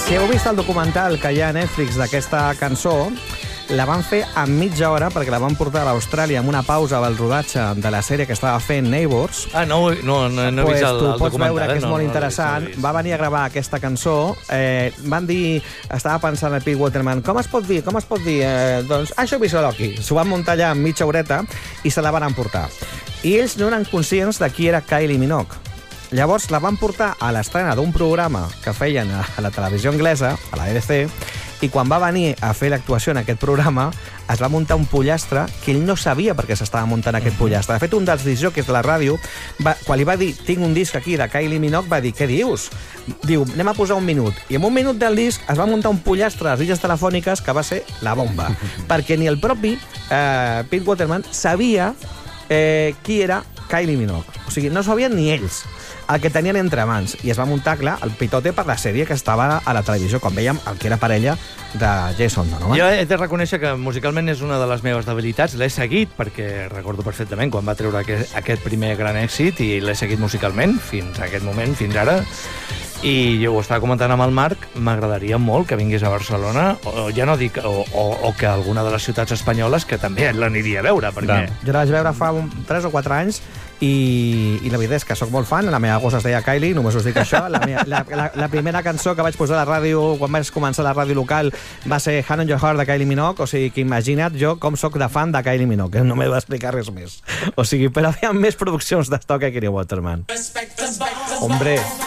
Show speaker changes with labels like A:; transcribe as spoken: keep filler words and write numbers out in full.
A: Si heu vist el documental que hi ha a Netflix d'aquesta cançó, la van fer en mitja hora perquè la van portar a Austràlia amb una pausa del rodatge de la sèrie que estava fent Neighbours.
B: Ah, no, no, no, no he
A: pues
B: vist el,
A: tu
B: el
A: pots
B: documental.
A: veure que és
B: no,
A: molt
B: no,
A: interessant.
B: no
A: Va venir a gravar aquesta cançó. Eh, van dir... Estava pensant el Pete Waterman, com es pot dir? Com es pot dir? Eh, doncs, això Visoloki. S'ho van muntar allà en mitja horeta i se la van emportar. I ells no eren conscients de qui era Kylie Minogue. Llavors la van portar a l'estrena d'un programa que feien a la televisió anglesa, a la B B C, i quan va venir a fer l'actuació en aquest programa es va muntar un pollastre que ell no sabia per què s'estava muntant aquest pollastre. De fet, un dels discjòqueis de la ràdio, va, quan li va dir tinc un disc aquí de Kylie Minogue, va dir, què dius? Diu, anem a posar un minut. I en un minut del disc es va muntar un pollastre a les illes telefòniques que va ser la bomba. Perquè ni el propi eh, Pete Waterman sabia eh, qui era Kylie Minogue. O sigui, no sabien ni ells el que tenien entre mans. I es va muntar, clar, el pitote per la sèrie que estava a la televisió, quan vèiem el que era parella de Jason Donovan.
B: Jo he de reconèixer que musicalment és una de les meves debilitats. L'he seguit perquè recordo perfectament quan va treure aquest, aquest primer gran èxit i l'he seguit musicalment fins a aquest moment, fins ara. I jo ho estava comentant amb el Marc, m'agradaria molt que vingués a Barcelona, o ja no dic, o, o, o que alguna de les ciutats espanyoles que també l'aniria a veure, perquè...
A: Jo la vaig veure fa un, tres o quatre anys i, i la veritat és que sóc molt fan. La meva gossa es deia Kylie, només us dic això. La, meva, la, la, la primera cançó que vaig posar a la ràdio quan vaig començar la ràdio local va ser Hand on Your Heart de Kylie Minogue, o sigui que imagina't jo com sóc de fan de Kylie Minogue, que no m'he d'explicar res més. O sigui, però hi ha més produccions d'estoc que Kenny Waterman. Hombre...